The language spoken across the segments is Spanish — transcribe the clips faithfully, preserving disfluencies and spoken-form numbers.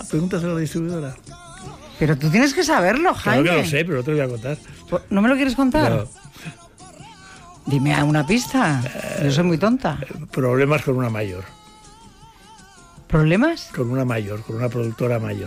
pregúntaselo a la distribuidora. Pero tú tienes que saberlo, Jaime. Claro que lo sé, pero no te lo voy a contar. ¿No me lo quieres contar? No. Dime una pista. Yo soy muy tonta. Problemas con una mayor. ¿Problemas? Con una mayor, con una productora mayor.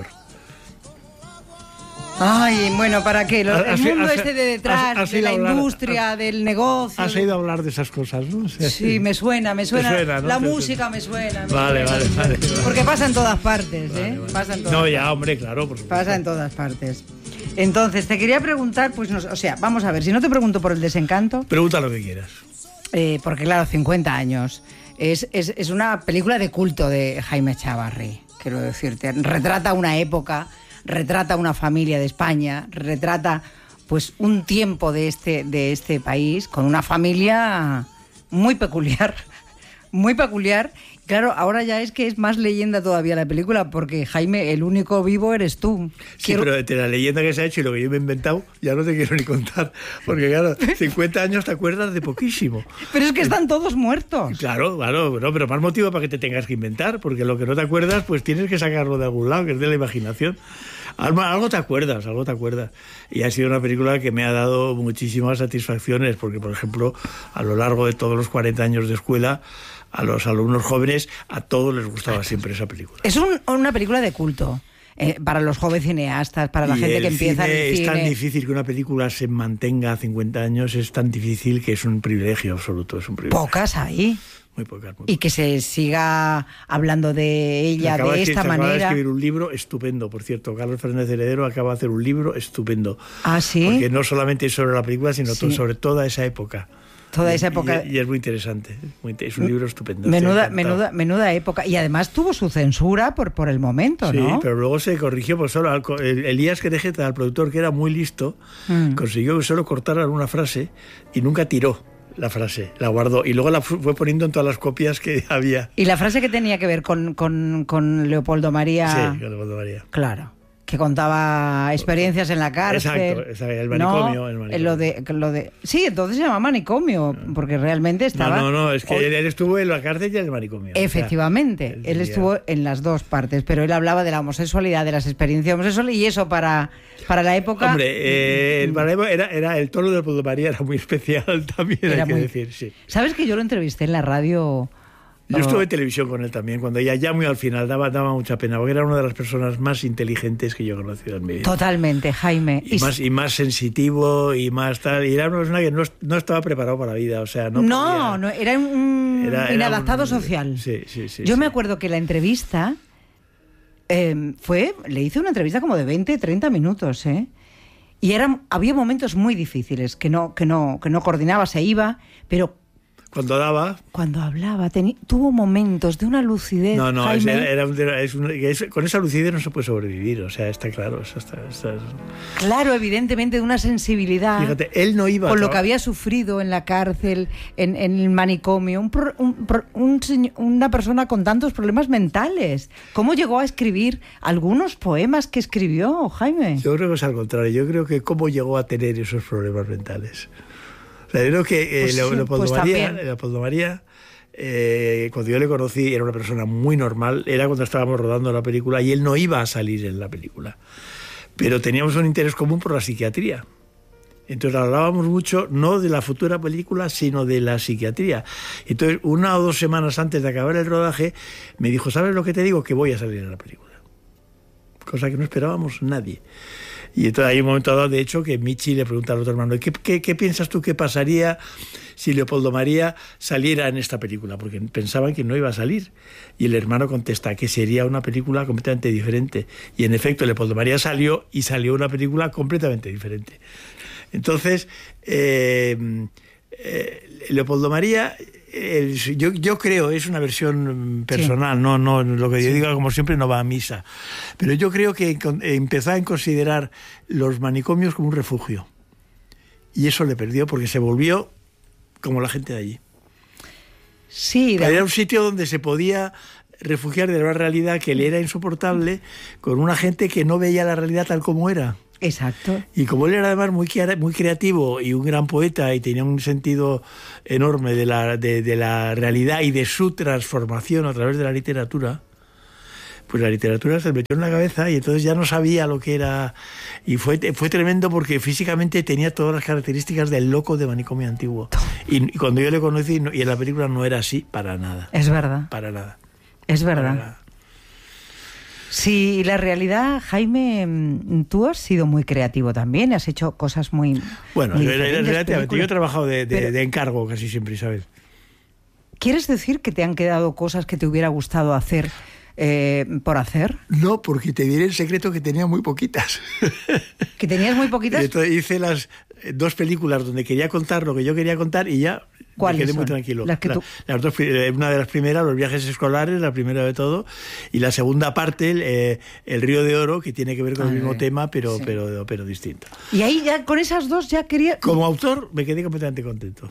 Ay, bueno, ¿para qué? Lo, el Has- mundo has- este de detrás, has- has de la ido a hablar- industria, del negocio. Has oído hablar de esas cosas, ¿no? Sí, me suena, me suena. suena, ¿no? La Te música me suena. me Vale, suena. vale, vale, vale. Porque pasa en todas partes, ¿eh? Vale, vale. Pasa en todas No, partes. ya, hombre, claro, por supuesto. Pasa en todas partes. Entonces, te quería preguntar, pues, no, o sea, vamos a ver, si no te pregunto por El Desencanto, Pregunta lo que quieras. eh, porque claro, cincuenta años, es, es, es una película de culto de Jaime Echavarri, quiero decirte, retrata una época, retrata una familia de España, retrata pues un tiempo de este, de este país con una familia muy peculiar, muy peculiar. Claro, ahora ya es que es más leyenda todavía la película, porque Jaime, el único vivo eres tú. Sí, Quiero- pero de la leyenda que se ha hecho y lo que yo me he inventado, ya no te quiero ni contar. Porque claro, cincuenta años te acuerdas de poquísimo. Pero es que están todos muertos. Claro, claro, no, pero más motivo para que te tengas que inventar, porque lo que no te acuerdas, pues tienes que sacarlo de algún lado, que es de la imaginación. Algo, algo te acuerdas, algo te acuerdas. Y ha sido una película que me ha dado muchísimas satisfacciones, porque, por ejemplo, a lo largo de todos los cuarenta años de escuela, a los alumnos jóvenes, a todos les gustaba siempre esa película. Es un- una película de culto. eh, para los jóvenes cineastas, para la Y gente el que empieza en cine el es cine. tan difícil que una película se mantenga a cincuenta años, es tan difícil que es un privilegio absoluto, es un privilegio. Pocas ahí. Muy pocas, muy Y que se siga hablando de ella Acaba de de- esta se acaba de manera. escribir un libro estupendo, por cierto. Carlos Fernández Heredero acaba de hacer un libro estupendo. Ah, sí. Porque no solamente es sobre la película, sino Sí. to- sobre toda esa época. Toda Y- esa época. Y, y es muy interesante. muy inte- es un libro estupendo. Menuda, estoy encantado. menuda, menuda época. Y además tuvo su censura por, por el momento, Sí, ¿no? pero luego se corrigió, pues solo al co- el- Elías Querejeta, el productor, que era muy listo, Mm. consiguió que solo cortaran una frase y nunca tiró la frase, la guardó y luego la fu- fue poniendo en todas las copias que había. Y la frase que tenía que ver con, con, con Leopoldo María. Sí, con Leopoldo María. Claro. Que contaba experiencias en la cárcel. Exacto, exacto, el manicomio, ¿no? el manicomio. Lo de, lo de, sí, entonces se llama manicomio, porque realmente estaba. No, no, no, es que él, él estuvo en la cárcel y en el manicomio. Efectivamente, O sea, él diría- estuvo en las dos partes, pero él hablaba de la homosexualidad, de las experiencias homosexuales, y eso para, para la época. Hombre, eh, el, para la época era, era, el tono de Leopoldo María era muy especial también, Era hay que muy- decir, sí. ¿Sabes que yo lo entrevisté en la radio? Yo Oh, estuve en televisión con él también, cuando ya, ya muy al final, daba, daba mucha pena, porque era una de las personas más inteligentes que yo he conocido en mi vida. Totalmente, Jaime. Y más, y más sensitivo y más tal. Y era una persona que no, no estaba preparado para la vida, o sea, no no, podía- no, era un Era- era inadaptado un- social. Sí, sí, sí. Yo sí. me acuerdo que la entrevista eh, fue, le hice una entrevista como de veinte, treinta minutos, ¿eh? Y eran, había momentos muy difíciles, que no, que no, que no coordinaba, se iba, pero Cuando daba... cuando hablaba teni- tuvo momentos de una lucidez. No, no, es, Jaime. era, era un- es un- es- con esa lucidez no se puede sobrevivir, o sea, está claro. Eso está, está- Claro, evidentemente de una sensibilidad. Fíjate, él no iba a Con lo traba- que había sufrido en la cárcel, en, en el manicomio, un pro- un pro- un señor- una persona con tantos problemas mentales. ¿Cómo llegó a escribir algunos poemas que escribió, Jaime? Yo creo que es al contrario, yo creo que cómo llegó a tener esos problemas mentales. O sea, yo creo que eh, Pues sí, Leo- Leopoldo pues María, también. Leopoldo María eh, cuando yo le conocí, era una persona muy normal, era cuando estábamos rodando la película y él no iba a salir en la película. Pero teníamos un interés común por la psiquiatría. Entonces hablábamos mucho, no de la futura película, sino de la psiquiatría. Entonces, una o dos semanas antes de acabar el rodaje, me dijo, ¿sabes lo que te digo? Que voy a salir en la película. Cosa que no esperábamos nadie. Y entonces hay un momento dado, de hecho, que Michi le pregunta al otro hermano, ¿qué, qué, qué piensas tú que pasaría si Leopoldo María saliera en esta película? Porque pensaban que no iba a salir. Y el hermano contesta que sería una película completamente diferente. Y en efecto, Leopoldo María salió y salió una película completamente diferente. Entonces, eh, eh, Leopoldo María, eh, yo, yo creo, es una versión personal, sí. no, no, lo que yo sí. diga, como siempre, no va a misa. Pero yo creo que empezó a considerar los manicomios como un refugio. Y eso le perdió porque se volvió como la gente de allí. Sí, de... Era un sitio donde se podía refugiar de la realidad que le era insoportable, con una gente que no veía la realidad tal como era. Exacto. Y como él era además muy, muy creativo y un gran poeta y tenía un sentido enorme de la, de, de la realidad y de su transformación a través de la literatura, pues la literatura se me metió en la cabeza y entonces ya no sabía lo que era. Y fue, fue tremendo porque físicamente tenía todas las características del loco de Manicomio Antiguo. Y, y cuando yo le conocí, y en la película no era así para nada. Es verdad. Para nada. Es verdad. Para nada. Sí, la realidad, Jaime, tú has sido muy creativo también, has hecho cosas muy... Bueno, muy yo, relativamente, yo he trabajado de, de, Pero, de encargo casi siempre, ¿sabes? ¿Quieres decir que te han quedado cosas que te hubiera gustado hacer eh, por hacer? No, porque te diré el secreto que tenía muy poquitas. ¿Que tenías muy poquitas? Entonces hice las dos películas donde quería contar lo que yo quería contar y ya... ¿Cuáles me quedé son? muy tranquilo. Las que tú... la, las dos, una de las primeras, los viajes escolares, la primera de todo, y la segunda parte, el, eh, el Río de Oro, que tiene que ver con Ay, el mismo tema, pero, sí. pero, pero distinto. Y ahí ya con esas dos ya quería... Como autor me quedé completamente contento.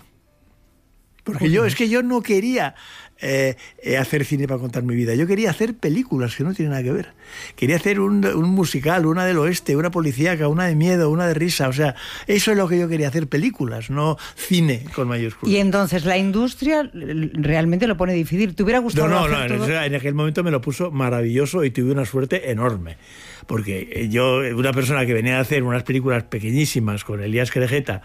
Porque yo, es que yo no quería eh, eh, hacer cine para contar mi vida. Yo quería hacer películas que no tienen nada que ver. Quería hacer un, un musical, una del oeste, una policíaca, una de miedo, una de risa. O sea, eso es lo que yo quería hacer, películas, no cine con mayúsculas. Y entonces la industria realmente lo pone difícil. ¿Te hubiera gustado No, no, hacer no. todo? En aquel momento me lo puso maravilloso y tuve una suerte enorme. Porque yo, una persona que venía a hacer unas películas pequeñísimas con Elías Querejeta,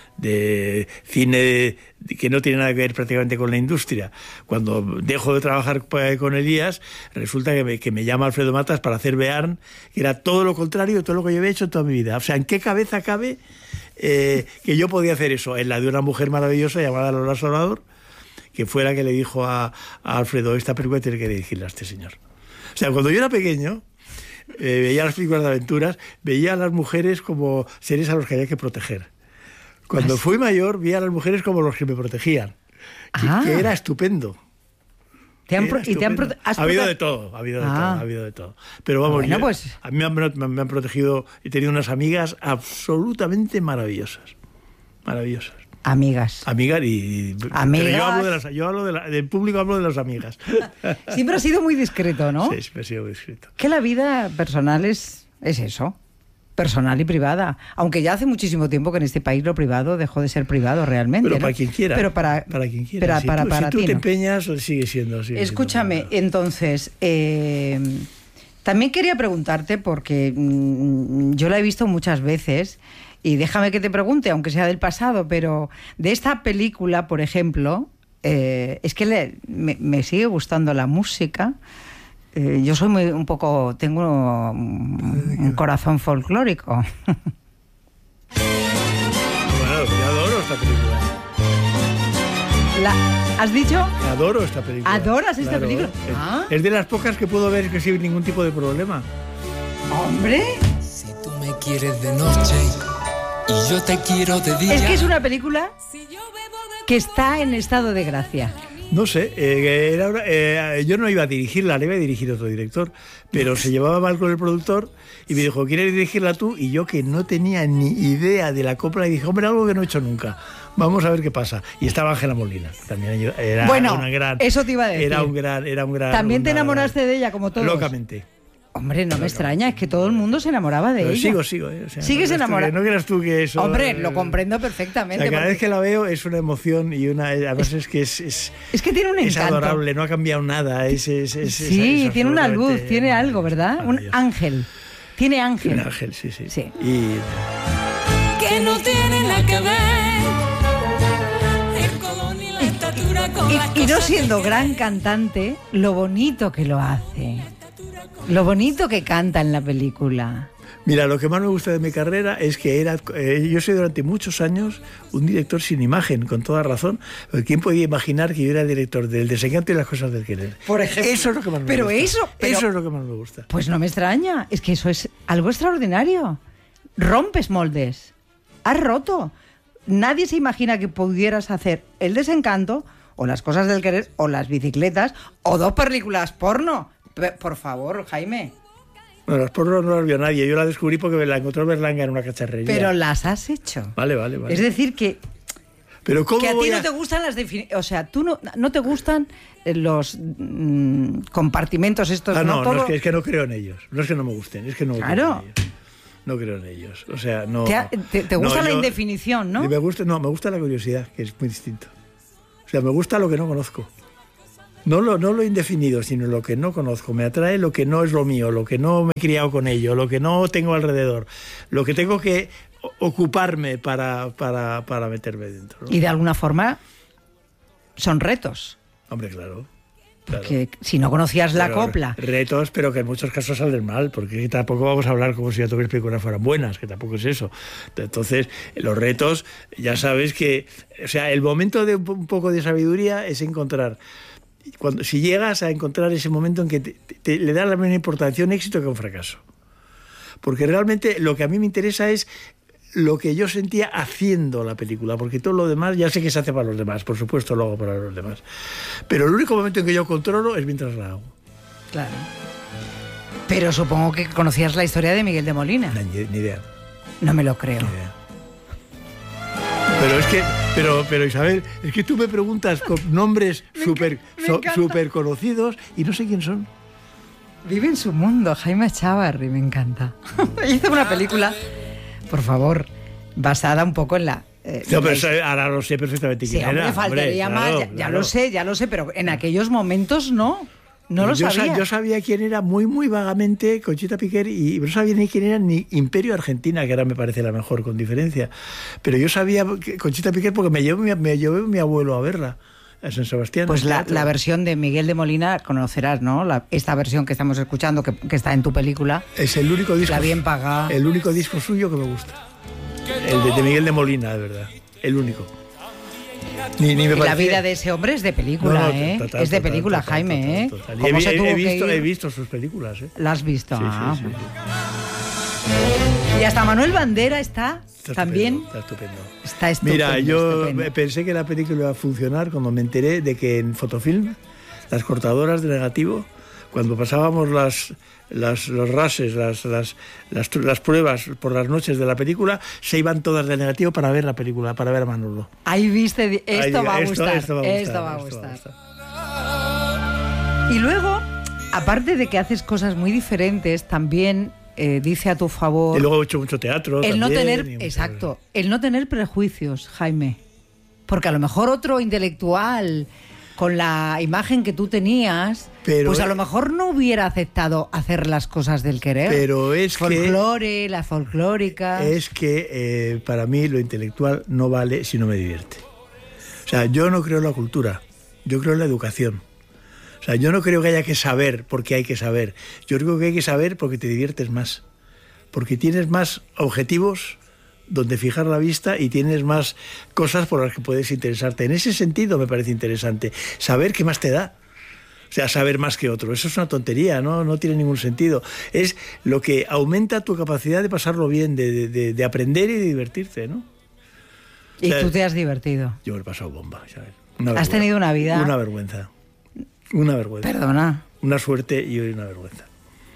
de cine que no tiene nada que ver prácticamente con la industria. Cuando dejo de trabajar con Elías, resulta que me, que me llama Alfredo Matas para hacer Bearn, que era todo lo contrario de todo lo que yo había hecho en toda mi vida. O sea, ¿en qué cabeza cabe eh, que yo podía hacer eso? En la de una mujer maravillosa llamada Lola Salvador, que fue la que le dijo a, a Alfredo, esta película tiene que dirigirla a este señor. O sea, cuando yo era pequeño, eh, veía las películas de aventuras, veía a las mujeres como seres a los que había que proteger. Cuando fui mayor, vi a las mujeres como los que me protegían, que, ah. que era estupendo. ¿Te han pro- ¿Y te han prote- ha habido de todo, ha habido de ah. todo, ha habido de todo. Pero vamos, bueno, yo, pues... a mí me han, me han protegido, he tenido unas amigas absolutamente maravillosas, maravillosas. Amigas. Amigas y... Amigas. Yo hablo, de las, yo hablo de la, del público, hablo de las amigas. Siempre has sido muy discreto, ¿no? Sí, siempre he sido muy discreto. Que la vida personal es, es eso. Personal y privada, aunque ya hace muchísimo tiempo que en este país lo privado dejó de ser privado realmente. Pero ¿no? para quien quiera. Pero para, para quien quiera. Pero si para, tú, para si tú ti, te ¿no? empeñas, sigue siendo. Sigue Escúchame, siendo entonces, eh, también quería preguntarte, porque mmm, yo la he visto muchas veces, y déjame que te pregunte, aunque sea del pasado, pero de esta película, por ejemplo, eh, es que le, me, me sigue gustando la música. Eh, yo soy muy un poco, tengo un, un corazón folclórico. Bueno, yo adoro esta película. La, ¿Has dicho? Adoro esta película. ¿Adoras esta claro, película? Es, ¿Ah? es de las pocas que puedo ver que sin ningún tipo de problema. ¡Hombre! Si tú me quieres de noche y yo te quiero de día. Es que es una película que está en estado de gracia. No sé, eh, era, eh, yo no iba a dirigirla, la iba a dirigir otro director, pero se llevaba mal con el productor y me dijo, ¿quieres dirigirla tú? Y yo, que no tenía ni idea de la copla, y dije, hombre, algo que no he hecho nunca, vamos a ver qué pasa. Y estaba Ángela Molina, también era bueno, una gran... eso te iba a decir. Era un gran... Era un gran ¿También una, te enamoraste de ella, como todos? Locamente. Hombre, no me extraña, es que todo el mundo se enamoraba de Pero ella. Sigo, sigo. Eh, o sea, ¿Sigues no enamorado? No creas tú que eso... Hombre, eh, lo comprendo perfectamente. O sea, cada porque... vez que la veo es una emoción y una... Además es, es que es... Es, es que tiene un encanto. Es adorable, no ha cambiado nada. Es, es, es, sí, es, es tiene una luz, tiene algo, ¿verdad? Un ángel. Tiene ángel. Un ángel, sí, sí. sí. Y... Que no tiene nada que ver el codo ni la estatura con y, las y no cosas siendo que gran quiere. cantante, lo bonito que lo hace. Lo bonito que canta en la película. Mira, lo que más me gusta de mi carrera es que era, eh, yo soy durante muchos años un director sin imagen, con toda razón. ¿Quién podía imaginar que yo era director del desencanto y las cosas del querer? Por ejemplo. Eso es lo que más me pero gusta. Eso, pero eso es lo que más me gusta. Pues no me extraña. Es que eso es algo extraordinario. Rompes moldes. Has roto. Nadie se imagina que pudieras hacer El desencanto, o Las cosas del querer, o Las bicicletas, o dos películas porno. Por favor, Jaime. Bueno, las porno no las vio nadie. Yo la descubrí porque me la encontró Berlanga en una cacharrería. Pero las has hecho. Vale, vale, vale. Es decir, que, Pero ¿cómo que a ti voy no a... te gustan las definiciones. O sea, tú no, no te gustan los mmm, compartimentos estos. Ah, no, no, no, todo... es, que, es que no creo en ellos. No es que no me gusten, es que no Claro. creo en ellos. No creo en ellos. O sea, no... Te, te, te gusta no, la yo, indefinición, ¿no? Me gusta, no, me gusta la curiosidad, que es muy distinto. O sea, me gusta lo que no conozco. No lo, no lo indefinido, sino lo que no conozco. Me atrae lo que no es lo mío, lo que no me he criado con ello, lo que no tengo alrededor, lo que tengo que ocuparme para, para, para meterme dentro, ¿no? Y de alguna forma son retos. Hombre, claro. Porque claro, si no conocías la pero copla... Retos, pero que en muchos casos salen mal, porque tampoco vamos a hablar como si ya todas las películas fueran buenas, que tampoco es eso. Entonces, los retos, ya sabes que... O sea, el momento de un poco de sabiduría es encontrar... Cuando, si llegas a encontrar ese momento en que te, te, te, le da la misma importancia a un éxito que a un fracaso. Porque realmente lo que a mí me interesa es lo que yo sentía haciendo la película, porque todo lo demás ya sé que se hace para los demás, por supuesto lo hago para los demás. Pero el único momento en que yo controlo es mientras la hago. Claro. Pero supongo que conocías la historia de Miguel de Molina. No, ni, ni idea. No me lo creo. Ni idea. Pero es que, pero, pero Isabel, es que tú me preguntas con nombres súper so, super conocidos y no sé quién son. Vive en su mundo, Jaime Chávarri, me encanta. Hizo una película, por favor, basada un poco en la... Eh, no, pero eso, ahora lo sé perfectamente quién sí, hombre, era. faltaría hombre, más, claro, ya, ya claro. lo sé, ya lo sé, pero en aquellos momentos no. No lo yo sabía. Sa- yo sabía quién era muy, muy vagamente Conchita Piquer y no sabía ni quién era ni Imperio Argentina, que ahora me parece la mejor, con diferencia. Pero yo sabía que Conchita Piquer porque me llevó mi, me llevó mi abuelo a verla a San Sebastián. Pues la, la versión de Miguel de Molina conocerás, ¿no? La, esta versión que estamos escuchando, que, que está en tu película. Es el único disco. La bien pagada. El único disco suyo que me gusta. El de, de Miguel de Molina, de verdad. El único. Ni, ni me y la vida de ese hombre es de película, no, no, ¿eh? Total, es de total, película, total, Jaime, total, total, ¿eh? total. ¿Cómo He, se tuvo he, visto, que ir? he visto sus películas, ¿eh? ¿La has visto? Sí, ah. sí, sí, sí. Y hasta Manuel Bandera está, está también. Está estupendo. Está estupendo. Mira, yo estupendo. pensé que la película iba a funcionar cuando me enteré de que en Fotofilm, las cortadoras de negativo, cuando pasábamos las, las, los rases, las, las, las, las pruebas por las noches de la película, se iban todas de negativo para ver la película, para ver a Manolo. Ahí viste, esto, Ahí, va, a esto, gustar, esto va a gustar. Esto va a esto gustar. va a gustar. Y luego, aparte de que haces cosas muy diferentes, también eh, dice a tu favor... Y luego he hecho mucho teatro El no también, tener, y exacto, el no tener prejuicios, Jaime. Porque a lo mejor otro intelectual, con la imagen que tú tenías, pero pues a lo mejor no hubiera aceptado hacer las cosas del querer. Pero es Folclore, que... las folclóricas... Es que eh, para mí lo intelectual no vale si no me divierte. O sea, yo no creo en la cultura, yo creo en la educación. O sea, yo no creo que haya que saber porque hay que saber. Yo creo que hay que saber porque te diviertes más. Porque tienes más objetivos donde fijar la vista y tienes más cosas por las que puedes interesarte. En ese sentido me parece interesante. Saber qué más te da. O sea, saber más que otro. Eso es una tontería, ¿no? No tiene ningún sentido. Es lo que aumenta tu capacidad de pasarlo bien, de, de, de aprender y de divertirte, ¿no? Y o sea, tú te has divertido. Yo me he pasado bomba, ¿sabes? Una has tenido una vida... Una vergüenza. Una vergüenza. Perdona. Una suerte y una vergüenza.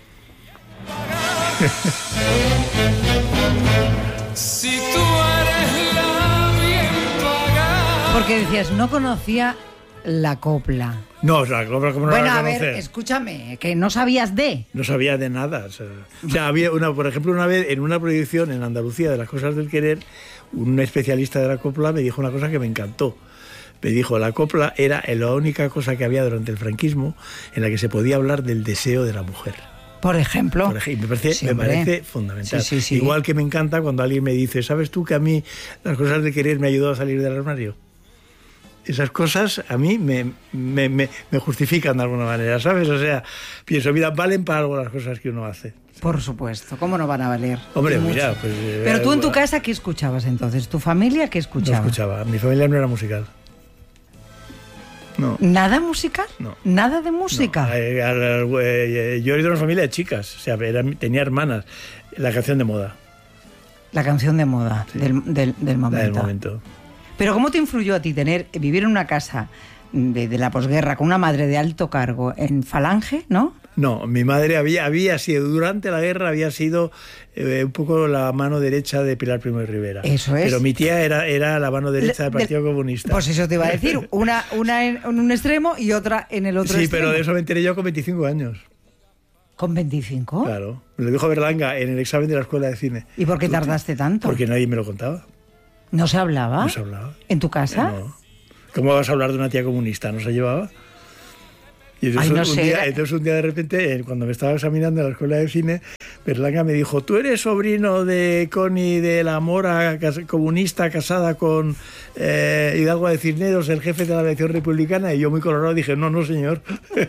Si tú eres la bien pagada. Porque decías, no conocía la copla. No, la copla como no bueno, la a ver, conocer. Escúchame, que no sabías de... No sabía de nada. O sea, o sea, había una, por ejemplo, una vez en una proyección en Andalucía de Las Cosas del Querer, un especialista de la copla me dijo una cosa que me encantó. Me dijo, la copla era la única cosa que había durante el franquismo en la que se podía hablar del deseo de la mujer. Por ejemplo. Por ejemplo, me parece, sí, me parece fundamental. Sí, sí, sí. Igual que me encanta cuando alguien me dice, ¿sabes tú que a mí Las Cosas del Querer me ayudó a salir del armario? Esas cosas a mí me, me, me, me justifican de alguna manera, ¿sabes? O sea, pienso, mira, valen para algo las cosas que uno hace. Por supuesto, ¿cómo no van a valer? Hombre, mira, pues... Pero tú en tu eh, casa, ¿qué escuchabas entonces? ¿Tu familia qué escuchaba? No escuchaba, mi familia no era musical. No. ¿Nada musical? No. ¿Nada de música? No. Eh, eh, yo era de una familia de chicas, o sea, era, tenía hermanas. La canción de moda. La canción de moda, sí. del, del, del momento. Del momento. Pero ¿cómo te influyó a ti tener, vivir en una casa de, de la posguerra con una madre de alto cargo en Falange, ¿no? No, mi madre había, había sido, durante la guerra había sido eh, un poco la mano derecha de Pilar Primo de Rivera. Eso es. Pero mi tía era, era la mano derecha del Partido de, Comunista. Pues eso te iba a decir, una, una en, en un extremo y otra en el otro sí, extremo. Sí, pero de eso me enteré yo con veinticinco años. ¿Con veinticinco? Claro, me lo dijo Berlanga en el examen de la escuela de cine. ¿Y por qué tardaste tanto? Porque nadie me lo contaba. ¿No se hablaba? No se hablaba. ¿En tu casa? No. ¿Cómo vas a hablar de una tía comunista? ¿No se llevaba? Y entonces, Ay, no un sé. día, entonces un día de repente, cuando me estaba examinando en la escuela de cine, Berlanga me dijo, tú eres sobrino de Connie de la Mora, cas- comunista, casada con eh, Hidalgo de Cisneros, el jefe de la aviación republicana, y yo muy colorado dije, no, no señor.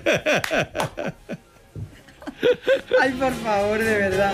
Ay, por favor, de verdad.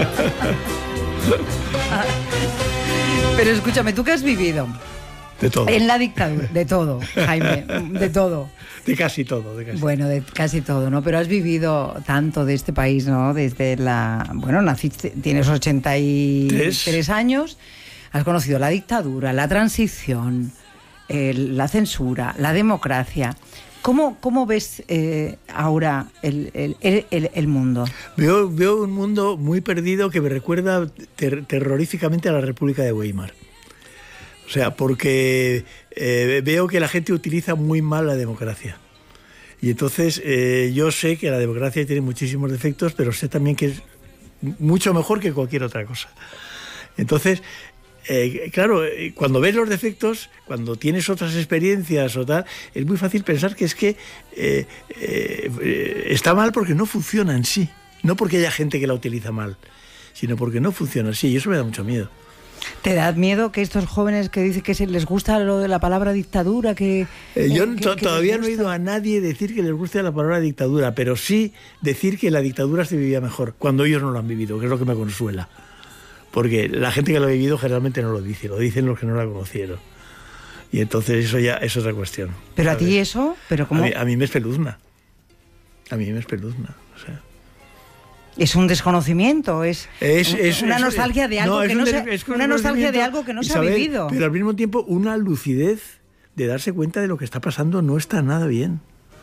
Pero escúchame, ¿tú qué has vivido? De todo. En la dictadura, de todo, Jaime, de todo. De casi todo, de casi Bueno, de casi todo, ¿no? Pero has vivido tanto de este país, ¿no? Desde la... Bueno, naciste, tienes ochenta y tres años, has conocido la dictadura, la transición, el- la censura, la democracia. ¿Cómo, cómo ves eh, ahora el, el, el, el mundo? Veo, veo un mundo muy perdido que me recuerda ter- terroríficamente a la República de Weimar. O sea, porque eh, veo que la gente utiliza muy mal la democracia. Y entonces eh, yo sé que la democracia tiene muchísimos defectos, pero sé también que es mucho mejor que cualquier otra cosa. Entonces, eh, claro, eh, cuando ves los defectos, cuando tienes otras experiencias o tal, es muy fácil pensar que es que eh, eh, está mal porque no funciona en sí. No porque haya gente que la utiliza mal, sino porque no funciona en sí. Y eso me da mucho miedo. ¿Te da miedo que estos jóvenes que dicen que se les gusta lo de la palabra dictadura, que... Eh, yo que- to- que todavía les no he gusta? oído a nadie decir que les guste la palabra dictadura, pero sí decir que la dictadura se vivía mejor, cuando ellos no lo han vivido, que es lo que me consuela. Porque la gente que lo ha vivido generalmente no lo dice, lo dicen los que no la conocieron. Y entonces eso ya es otra cuestión. Pero a ¿sabes? ti eso, pero ¿cómo? A mí, a mí me espeluzna. A mí me espeluzna. O sea. Es un desconocimiento, es, Es, es- una es- nostalgia de algo no, que es no un se, de- es un una nostalgia de conocimiento, algo que no se Isabel, ha vivido. Pero al mismo tiempo una lucidez de darse cuenta de lo que está pasando no está nada bien.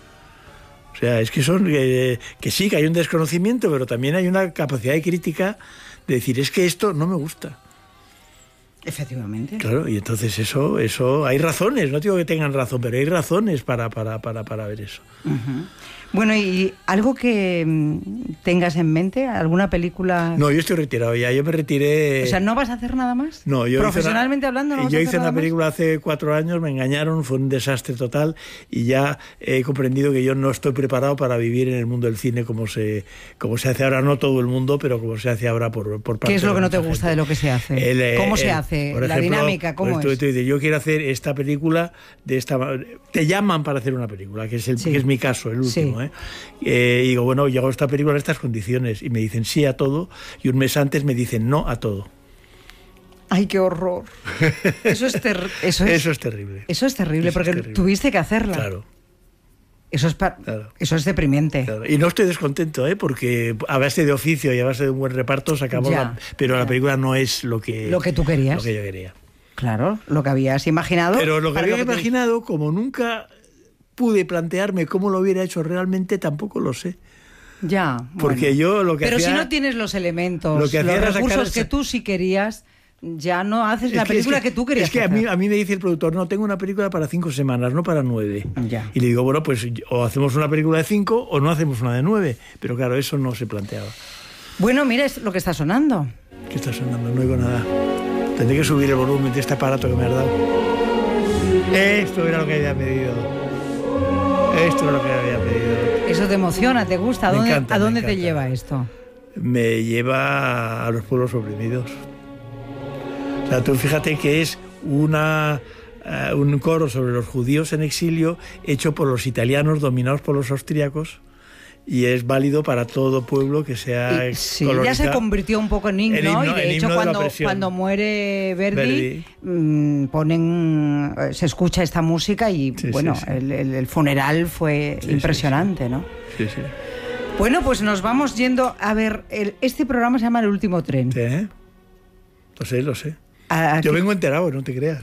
O sea, es que son eh, que sí, que hay un desconocimiento, pero también hay una capacidad de crítica de decir, es que esto no me gusta. Efectivamente. Claro, y entonces eso, eso, hay razones, no digo que tengan razón, pero hay razones para, para, para, para ver eso. Ujú. Bueno, ¿y algo que mm, tengas en mente? ¿Alguna película? No, yo estoy retirado ya, yo me retiré... O sea, ¿no vas a hacer nada más? No, yo Profesionalmente hice una, hablando, ¿no vas yo a hice hacer nada una más? película hace cuatro años, me engañaron, fue un desastre total y ya he comprendido que yo no estoy preparado para vivir en el mundo del cine como se como se hace ahora, no todo el mundo, pero como se hace ahora por, por parte ¿Qué es lo de que no te mucha gusta gente. de lo que se hace? El, eh, ¿Cómo se el- hace? por ¿La ejemplo, dinámica? ¿Cómo pues tú- es? tú dices, yo quiero hacer esta película de esta ma- te llaman para hacer una película, que es el Sí. que es mi caso, el último, Sí. ¿eh? Eh, y digo, bueno, yo hago esta película en estas condiciones y me dicen sí a todo y un mes antes me dicen no a todo. ¡Ay, qué horror! Eso es, ter- eso es, Eso es terrible. eso es terrible, Eso es porque terrible. tuviste que hacerla. Claro. Eso es, pa- Claro. eso es deprimente. Claro. Y no estoy descontento, ¿eh? Porque a base de oficio y a base de un buen reparto sacamos Ya, la... Pero ya. la película no es lo que... Lo que tú querías. Lo que yo quería. Claro, lo que habías imaginado. Pero lo que para había te- imaginado, como nunca pude plantearme cómo lo hubiera hecho realmente, tampoco lo sé. Ya. Porque bueno. yo lo que Pero hacía... si no tienes los elementos, lo que hacía los era sacar recursos esa- que tú sí querías, ya no haces Es la que- película es que, tú querías Es que a hacer. mí, a mí me dice el productor, no, tengo una película para cinco semanas, no para nueve. Ya. Y le digo, bueno, pues o hacemos una película de cinco o no hacemos una de nueve. Pero claro, eso no se planteaba. Bueno, mira, es lo que está sonando. ¿Qué está sonando? No oigo nada. Tendré que subir el volumen de este aparato que me has dado. Esto era lo que había pedido. Esto era lo que había pedido. Eso te emociona, te gusta. ¿A Me dónde, encanta, ¿a me dónde te encanta. lleva esto? Me lleva a los pueblos oprimidos. O sea, tú fíjate que es una, uh, un coro sobre los judíos en exilio hecho por los italianos dominados por los austríacos y es válido para todo pueblo que sea Y- sí, ya colonizado. se convirtió un poco en himno, El himno- y de el hecho himno de la cuando, opresión. cuando muere Verdi, Verdi. mm, ponen eh, se escucha esta música y Sí, bueno, sí, sí. El, el- el funeral fue Sí, impresionante, ¿no? Sí, sí. Bueno, pues nos vamos yendo a ver, el- este programa se llama El Último Tren. Sí, ¿eh? Lo sé, lo sé. ¿A, a Yo qué, vengo enterado, no te creas.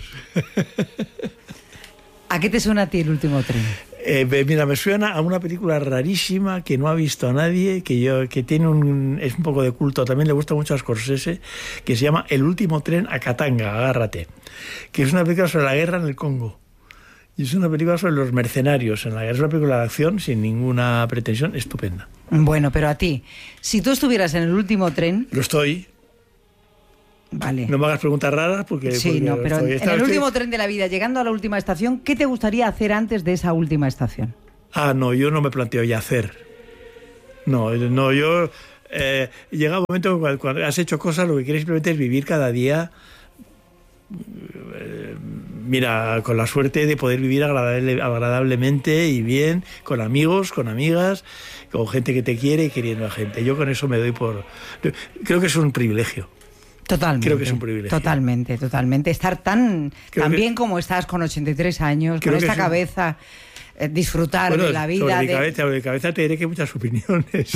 ¿A qué te suena a ti El Último Tren? Eh, mira, me suena a una película rarísima que no ha visto a nadie, que yo que tiene un es un poco de culto, también le gusta mucho a Scorsese, que se llama El último tren a Katanga, agárrate, que es una película sobre la guerra en el Congo. Y es una película sobre los mercenarios en la guerra, es una película de acción sin ninguna pretensión, estupenda. Bueno, pero a ti, si tú estuvieras en El Último Tren, Lo estoy, vale. no me hagas preguntas raras porque... Sí, porque no, lo pero estoy. en Esta- el estoy- último tren de la vida, llegando a la última estación, ¿qué te gustaría hacer antes de esa última estación? Ah, no, yo no me planteo ya hacer. No, no, yo... Eh, llega un momento cuando, cuando has hecho cosas, lo que quieres simplemente es vivir cada día... Eh, mira, con la suerte de poder vivir agradable, agradablemente y bien, con amigos, con amigas, con gente que te quiere y queriendo a gente. Yo con eso me doy por... Creo que es un privilegio. Totalmente. Creo que es un privilegio. Totalmente, totalmente. Estar tan, tan que, bien como estás con ochenta y tres años, con esta cabeza... Un... disfrutar bueno, de la vida. Sobre, de... mi cabeza, sobre mi cabeza te diré que hay muchas opiniones.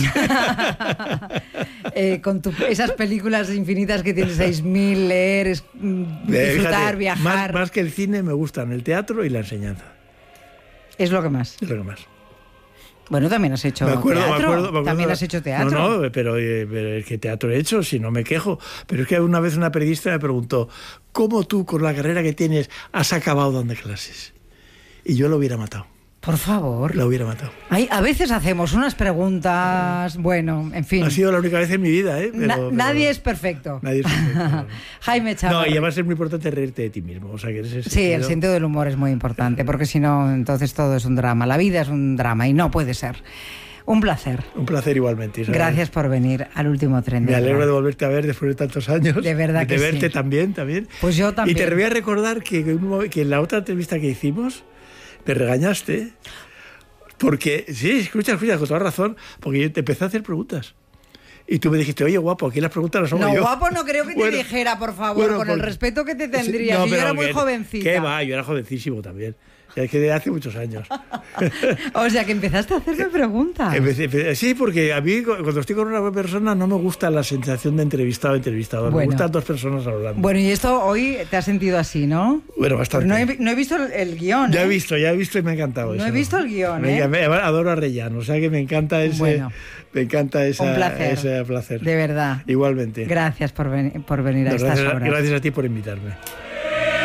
eh, con tu, esas películas infinitas que tienes, seis mil, leer, es, disfrutar, Fíjate, viajar. Más, más que el cine me gustan el teatro y la enseñanza. Es lo que más. Es lo que más. Bueno, también has hecho me acuerdo, teatro. Me acuerdo, me acuerdo, también has hecho teatro. No, no, pero, eh, pero ¿qué teatro he hecho? Si no me quejo. Pero es que una vez una periodista me preguntó, ¿cómo tú, con la carrera que tienes, has acabado dando clases? Y yo lo hubiera matado. Por favor. La hubiera matado. Ay, a veces hacemos unas preguntas, bueno, en fin. Ha sido la única vez en mi vida, ¿eh? Pero, Na pero, nadie es perfecto. Nadie es perfecto. Jaime Chávarri. No, y además es muy importante reírte de ti mismo. O sea, que ese sí, sentido... el sentido del humor es muy importante, porque si no, entonces todo es un drama. La vida es un drama y no puede ser. Un placer. Un placer igualmente, Isabel. Gracias por venir al último tren de Me alegro verdad. de volverte a ver después de tantos años. De verdad de que verte sí. también, también. Pues yo también. Y te voy a recordar que, que en la otra entrevista que hicimos me regañaste. Porque, sí, escucha, escucha, con toda razón, porque yo te empecé a hacer preguntas. Y tú me dijiste, oye, guapo, aquí las preguntas las hago no, yo. No, guapo no creo que bueno, te dijera, por favor, bueno, con por... el respeto que te tendría. No, si yo era muy que, jovencita. ¿Qué va? Yo era jovencísimo también. Es que de hace muchos años. O sea, que empezaste a hacerme preguntas. Empecé, empecé, sí, porque a mí cuando estoy con una persona no me gusta la sensación de entrevistado entrevistador. Bueno. Me gustan dos personas hablando. Bueno, y esto hoy te has sentido así, ¿no? Bueno, bastante. Pues no, he, no he visto el, el guión. Ya ¿eh? he visto, ya he visto y me ha encantado no eso. No he visto el guión, me, ¿eh? Me, adoro a Rellano, o sea que me encanta ese... Bueno, me encanta esa, un placer, ese placer. De verdad. Igualmente. Gracias por, ven, por venir no, a estas gracias, horas. Gracias a ti por invitarme.